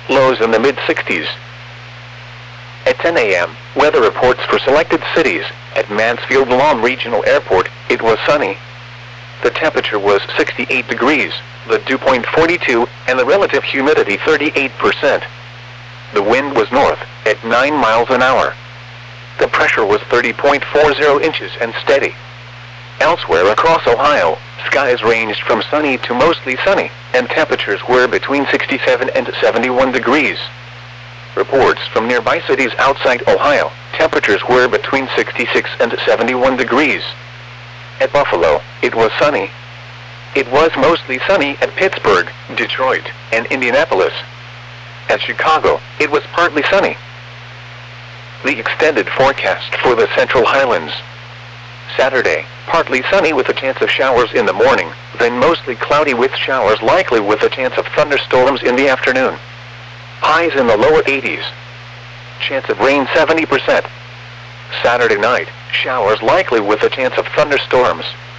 lows in the mid-60s. At 10 a.m., weather reports for selected cities. At Mansfield Lawn Regional Airport, it was sunny. The temperature was 68 degrees, the dew point 42, and the relative humidity 38%. The wind was north, at 9 miles an hour. The pressure was 30.40 inches and steady. Elsewhere across Ohio, skies ranged from sunny to mostly sunny, and temperatures were between 67 and 71 degrees. Reports from nearby cities outside Ohio, temperatures were between 66 and 71 degrees. At Buffalo, it was sunny. It was mostly sunny at Pittsburgh, Detroit, and Indianapolis. At Chicago, it was partly sunny. The extended forecast for the Central Highlands. Saturday, partly sunny with a chance of showers in the morning, then mostly cloudy with showers likely with a chance of thunderstorms in the afternoon. Highs in the lower 80s. Chance of rain 70%. Saturday night, showers likely with a chance of thunderstorms.